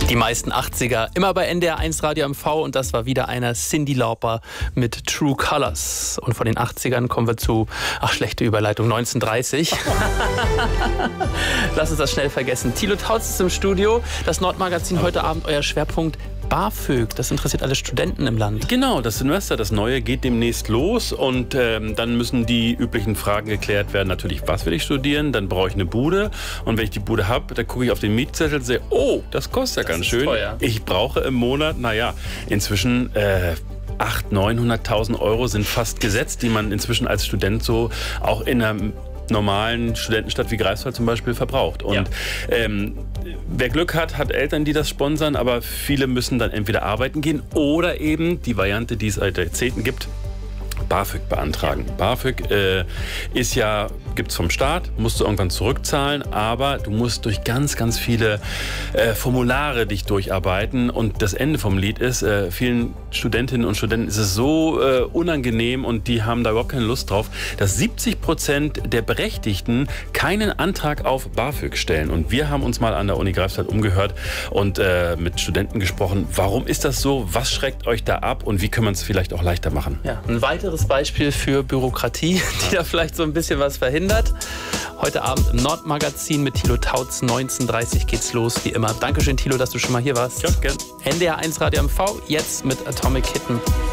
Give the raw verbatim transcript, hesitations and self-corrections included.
Die meisten achtziger, immer bei N D R eins Radio M V, und das war wieder einer Cyndi Lauper mit True Colors. Und von den achtzigern kommen wir zu, ach, schlechte Überleitung, neunzehnhundertdreißig. Lass uns das schnell vergessen. Thilo Tautz ist im Studio, das Nordmagazin, heute Abend euer Schwerpunkt BAföG. Das interessiert alle Studenten im Land. Genau, das Semester, das Neue, geht demnächst los und ähm, dann müssen die üblichen Fragen geklärt werden. Natürlich, was will ich studieren? Dann brauche ich eine Bude, und wenn ich die Bude habe, dann gucke ich auf den Mietzettel und sehe, oh, das kostet ja ganz schön. Teuer. Ich brauche im Monat, naja, inzwischen äh, achthunderttausend, neunhunderttausend Euro sind fast gesetzt, die man inzwischen als Student so auch in einer normalen Studentenstadt wie Greifswald zum Beispiel verbraucht. Und ja. ähm, wer Glück hat, hat Eltern, die das sponsern, aber viele müssen dann entweder arbeiten gehen oder eben die Variante, die es seit Jahrzehnten gibt, BAföG beantragen. BAföG äh, ist ja, gibt es vom Staat, musst du irgendwann zurückzahlen, aber du musst durch ganz, ganz viele äh, Formulare dich durcharbeiten, und das Ende vom Lied ist, äh, vielen Studentinnen und Studenten ist es so äh, unangenehm und die haben da überhaupt keine Lust drauf, dass siebzig Prozent der Berechtigten keinen Antrag auf BAföG stellen. Und wir haben uns mal an der Uni Greifswald umgehört und äh, mit Studenten gesprochen. Warum ist das so? Was schreckt euch da ab und wie können wir es vielleicht auch leichter machen? Ja, ein weiteres Beispiel für Bürokratie, die da vielleicht so ein bisschen was verhindert. Heute Abend im Nordmagazin mit Thilo Tautz, neunzehnhundertdreißig geht's los, wie immer. Dankeschön, Thilo, dass du schon mal hier warst. Ja, gern. N D R eins Radio M V, jetzt mit Atomic Kitten.